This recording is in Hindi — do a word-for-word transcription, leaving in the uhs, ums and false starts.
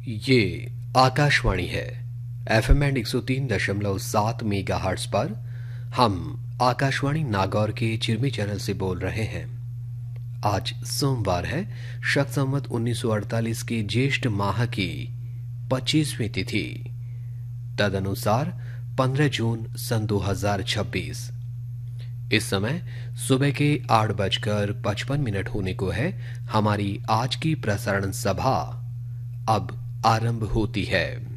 ये आकाशवाणी है। एफएम एंड एक सौ तीन दशमलव सात मेगा हर्ट्स पर हम आकाशवाणी नागौर के चिरमी चैनल से बोल रहे हैं। आज सोमवार है, शक संवत उन्नीस सौ अड़तालीस के ज्येष्ठ माह की पच्चीसवीं तिथि, तदनुसार पंद्रह जून सन दो हजार छब्बीस। इस समय सुबह के आठ बजकर पचपन मिनट होने को है। हमारी आज की प्रसारण सभा अब आरंभ होती है।